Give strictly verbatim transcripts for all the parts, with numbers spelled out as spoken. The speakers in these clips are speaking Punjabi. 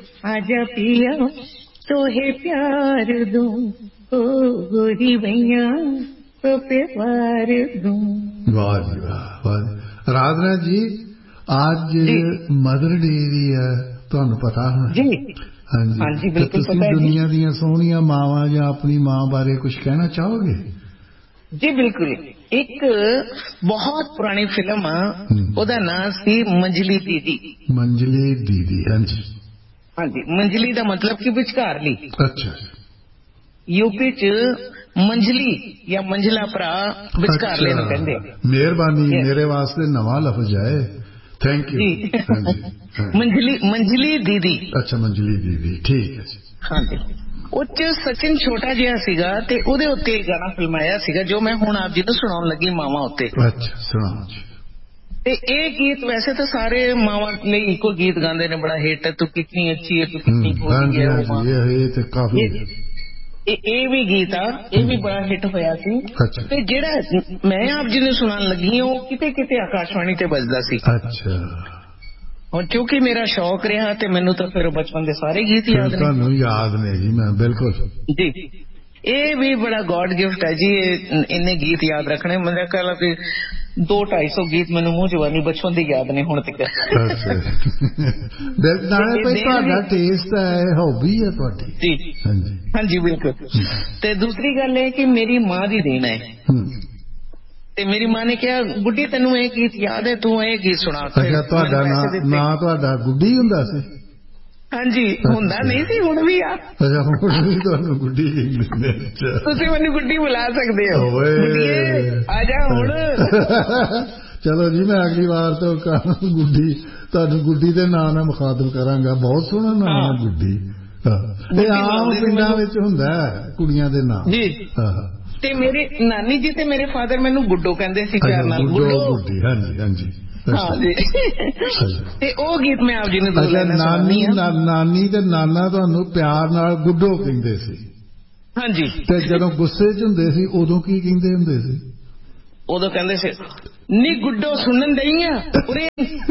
आजा पिया तोहे प्यार दूं, ओ गोरी भैया तो प्यार दूं। वाह जी वाह वाह। राधना जी आज मदर डे भी है, ਤੁਹਾਨੂੰ पता है जी? हाँ जी, हाँ जी बिल्कुल तुसीं पता है दुनिया दियां सोहणियां मावां या अपनी मां बारे कुछ कहना चाहोगे? जी बिल्कुल। एक बहुत पुरानी फिल्म ओदा नाम सी मंजली दीदी। मंजली दीदी, हाँ जी हाँ जी। मंजली का मतलब कि विचकारली। अच्छा। यूपी च मंजली या मंजला भरा विचकारले नूं कहंदे। मेहरबानी, मेरे वास्ते नवा लफ्ज है, थैंक यू। हाँ जी मंजली मंजली दीदी। अच्छा मंजली दीदी, ठीक है जी। हाँ जी। उच सचिन छोटा जिहा सीगा ते उहदे उत्ते गाना फिल्माया सीगा जो मैं हुण आप जी नूं सुणाउण लगी मावां उत्ते। अच्छा सुणाओ जी। ते ये गीत वैसे तो सारे मावां लई इको गीत गांदे ने, बड़ा हिट है, तू कितनी अच्छी है, तू कितनी भोली है वो मां। ये ते काफी ਇਹ ਵੀ ਗੀਤ ਆ, ਇਹ ਵੀ ਬੜਾ ਹਿੱਟ ਹੋਇਆ ਸੀ। ਤੇ ਜਿਹੜਾ ਮੈਂ ਆਪ ਜੀ ਨੂੰ ਸੁਣਾਉਣ ਲੱਗੀ ਉਹ ਕਿਤੇ ਕਿਤੇ ਆਕਾਸ਼ਵਾਣੀ ਤੇ ਵੱਜਦਾ ਸੀ। ਅੱਛਾ। ਹੁਣ ਕਿਉਂਕਿ ਮੇਰਾ ਸ਼ੌਕ ਰਿਹਾ ਤੇ ਮੈਨੂੰ ਤਾਂ ਫਿਰ ਬਚਪਨ ਦੇ ਸਾਰੇ ਗੀਤ ਯਾਦ ਨੇ। ਤੁਹਾਨੂੰ ਯਾਦ ਨੇ ਜੀ? ਮੈਂ ਬਿਲਕੁਲ ਜੀ। ਇਹ ਵੀ ਬੜਾ ਗॉड ਗਿਫਟ ਹੈ ਜੀ, ਇੰਨੇ ਗੀਤ ਯਾਦ ਰੱਖਣੇ। ਮੇਰੇ ਖਿਆਲ ਕਿ ਦੋ ਢਾਈ ਸੌ ਗੀਤ ਮੈਨੂੰ ਮੂੰਹ ਜਵਾਨੀ ਬਚਪਨ ਦੇ ਯਾਦ ਨੇ ਹੁਣ ਤੱਕ। ਨਾਲੇ ਭਾਈ ਤੁਹਾਡਾ ਟੇਸਟ ਹੈ, ਹੌਬੀ ਹੈ ਤੁਹਾਡੀ। ਜੀ ਹਾਂਜੀ ਹਾਂਜੀ ਬਿਲਕੁਲ। ਤੇ ਦੂਸਰੀ ਗੱਲ ਇਹ ਕਿ ਮੇਰੀ ਮਾਂ ਦੀ ਦੇਣ ਹੈ। ਤੇ ਮੇਰੀ ਮਾਂ ਨੇ ਕਿਹਾ ਗੁੱਡੀ ਤੈਨੂੰ ਇਹ ਗੀਤ ਯਾਦ ਹੈ, ਤੂੰ ਇਹ ਗੀਤ ਸੁਣਾ। ਅੱਛਾ ਤੁਹਾਡਾ ਨਾਂ ਤੁਹਾਡਾ ਗੁੱਡੀ ਹੁੰਦਾ ਸੀ? ਹਾਂਜੀ ਹੁੰਦਾ ਨਹੀਂ ਸੀ, ਹੁਣ ਵੀ ਆ। ਅੱਛਾ ਹੁਣ ਵੀ ਤੁਹਾਨੂੰ ਗੁੱਡੀ ਕਹਿੰਦੇ? ਤੁਸੀਂ ਮੈਨੂੰ ਗੁੱਡੀ ਬੁਲਾ ਸਕਦੇ ਹੋ। ਆ ਜਾ ਹੁਣ। ਚਲੋ ਜੀ ਮੈਂ ਅਗਲੀ ਵਾਰ ਤੋਂ ਗੁੱਡੀ ਤੁਹਾਨੂੰ ਗੁੱਡੀ ਦੇ ਨਾਂ ਨਾਲ ਮੁਖਾਤਬ ਕਰਾਂਗਾ। ਬਹੁਤ ਸੋਹਣਾ ਨਾਮ ਹੈ ਗੁੱਡੀ। ਇਹ ਆਮ ਪਿੰਡਾਂ ਵਿੱਚ ਹੁੰਦਾ ਕੁੜੀਆਂ ਦੇ ਨਾਂ ਜੀ। ਤੇ ਮੇਰੇ ਨਾਨੀ ਜੀ ਤੇ ਮੇਰੇ ਫਾਦਰ ਮੈਨੂੰ ਗੁੱਡੋ ਕਹਿੰਦੇ ਸੀ ਪਿਆਰ ਨਾਲ। ਗੁੱਡੋ ਗੁੱਡੀ। ਹਾਂਜੀ ਹਾਂਜੀ ਹਾਂਜੀ। ਤੇ ਉਹ ਗੀਤ ਮੈਂ ਆਪ ਜੀ ਨੂੰ ਨਾਨੀ ਨਾਨੀ ਤੇ ਨਾਨਾ ਤੁਹਾਨੂੰ ਪਿਆਰ ਨਾਲ ਗੁੱਡੋ ਕਹਿੰਦੇ ਸੀ? ਹਾਂਜੀ। ਤੇ ਜਦੋਂ ਗੁੱਸੇ ਚ ਹੁੰਦੇ ਸੀ ਉਦੋਂ ਕੀ ਕਹਿੰਦੇ ਹੁੰਦੇ ਸੀ? ਉਦੋਂ ਕਹਿੰਦੇ ਸੀ ਨੀ ਗੁੱਡੋ ਸੁਣਨ ਦਈ ਆ ਉਰੇ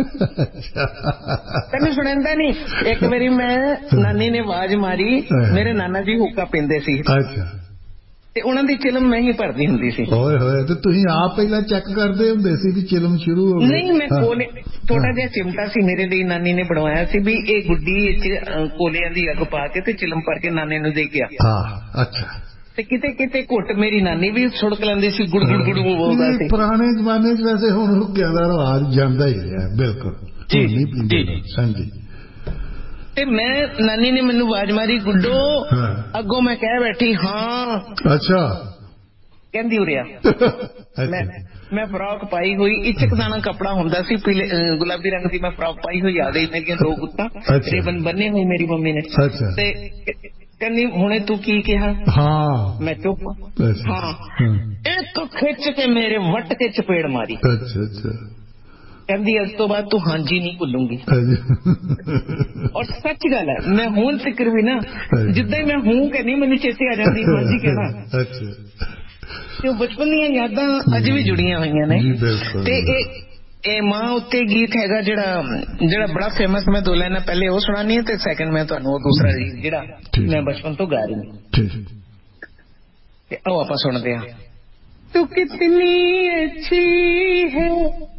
ਤੈਨੂੰ ਸੁਣਦਾ ਨਹੀਂ। ਇੱਕ ਵਾਰੀ ਮੈਂ ਨਾਨੀ ਨੇ ਆਵਾਜ਼ ਮਾਰੀ, ਮੇਰੇ ਨਾਨਾ ਜੀ ਹੁੱਕਾ ਪੀਂਦੇ ਸੀ। ਅੱਛਾ। ਤੇ ਉਹਨਾਂ ਦੀ ਚਿਲਮ ਮੈਂ ਹੀ ਭਰਦੀ ਹੁੰਦੀ ਸੀ। ਓਏ ਹੋਏ। ਤੇ ਤੁਸੀਂ ਆਪ ਪਹਿਲਾਂ ਚੈੱਕ ਕਰਦੇ ਹੁੰਦੇ ਸੀ ਵੀ ਚਿਲਮ ਸ਼ੁਰੂ ਹੋ ਗਈ? ਨਹੀਂ ਮੈਂ ਕੋਲੇ ਥੋੜਾ ਜਿਹਾ ਚਿਮਟਾ ਸੀ ਮੇਰੇ ਲਈ ਨਾਨੀ ਨੇ ਬਣਵਾਇਆ ਸੀ ਵੀ ਇਹ ਗੁੱਡੀ ਵਿੱਚ ਕੋਲਿਆਂ ਦੀ ਅੱਗ ਪਾ ਕੇ ਤੇ ਚਿਲਮ ਭਰ ਕੇ ਨਾਨੇ ਨੂੰ ਦੇ ਕੇ ਆ। ਹਾਂ ਅੱਛਾ। ਤੇ ਕਿਤੇ ਕਿਤੇ ਘੁੱਟ ਮੇਰੀ ਨਾਨੀ ਵੀ ਸੁੜਕ ਲੈਂਦੀ ਸੀ, ਗੁੜ ਗੁੜ ਗੁੜ ਬੋਲਦਾ ਸੀ। ਪੁਰਾਣੇ ਜ਼ਮਾਨੇ ਚ ਵੈਸੇ ਹੁਣ ਹੁੱਕਿਆਂ ਦਾ ਰਿਵਾਜ ਜਾਂਦਾ ਹੀ ਰਿਹਾ ਬਿਲਕੁਲ। ਜੀ ਜੀ ਹਾਂਜੀ। ਤੇ ਮੈਂ ਨਾਨੀ ਨੇ ਮੈਨੂੰ ਆਵਾਜ਼ ਮਾਰੀ ਗੁੱਡੋ, ਅੱਗੋਂ ਮੈਂ ਕਹਿ ਬੈਠੀ ਹਾਂ। ਅੱਛਾ। ਕਹਿੰਦੀ ਉਰਿਆ। ਮੈਂ ਮੈਂ ਫਰਾਕ ਪਾਈ ਹੋਈ, ਇਚਕ ਦਾਣਾ ਕੱਪੜਾ ਹੁੰਦਾ ਸੀ ਪੀਲੇ ਗੁਲਾਬੀ ਰੰਗ ਦੀ, ਮੈਂ ਫਰਾਕ ਪਾਈ ਹੋਈ ਆ ਗਈ ਮੇਰੀਆਂ ਦੋ ਗੁੱਤਾਂ ਰਿਬਨ ਬੰਨੇ ਹੋਏ ਮੇਰੀ ਮੰਮੀ ਨੇ। ਤੇ ਕਹਿੰਦੀ ਹੁਣੇ ਤੂੰ ਕੀ ਕਿਹਾ? ਹਾਂ। ਮੈਂ ਚੁੱਪ। ਹਾਂ। ਇੱਕ ਖਿੱਚ ਕੇ ਮੇਰੇ ਵੱਟ ਕੇ ਚਪੇੜ ਮਾਰੀ। ਅੱਛਾ ਅੱਛਾ। ਕਹਿੰਦੀ ਅੱਜ ਤੋਂ ਬਾਅਦ ਤੂੰ ਹਾਂਜੀ ਨਹੀਂ ਭੁੱਲੂੰਗੀ। ਔਰ ਸੱਚ ਗੱਲ ਹੈ, ਮੈਂ ਹੁਣ ਫਿਕਰ ਵੀ ਨਾ ਜਿੱਦਾਂ ਹੀ ਮੈਂ ਹੂੰ ਕਹਿੰਦੀ ਮੈਨੂੰ ਚੇਤੇ ਆ ਜਾਂਦੀ ਹਾਂਜੀ ਕਹਿਣਾ। ਅੱਛਾ। ਤੇ ਉਹ ਬਚਪਨ ਦੀਆਂ ਯਾਦਾਂ ਅੱਜ ਵੀ ਜੁੜੀਆਂ ਹੋਈਆਂ ਨੇ। ਤੇ ਇਹ ਇਹ ਮਾਂ ਉੱਤੇ ਗੀਤ ਹੈਗਾ ਜਿਹੜਾ ਜਿਹੜਾ ਬੜਾ ਫੇਮਸ, ਮੈਂ ਦੋ ਲਾਈਨਾਂ ਪਹਿਲੇ ਉਹ ਸੁਣਾਨੀ ਹੈ ਤੇ ਸੈਕਿੰਡ ਮੈਂ ਤੁਹਾਨੂੰ ਉਹ ਦੂਸਰਾ ਗੀਤ ਜਿਹੜਾ ਮੈਂ ਬਚਪਨ ਤੋਂ ਗਾ ਰਹੀ ਹਾਂ। ਤੇ ਉਹ ਆਪਾਂ ਸੁਣਦੇ ਹਾਂ। ਤੂੰ ਕਿਤਨੀ ਅੱਛੀ ਹੈ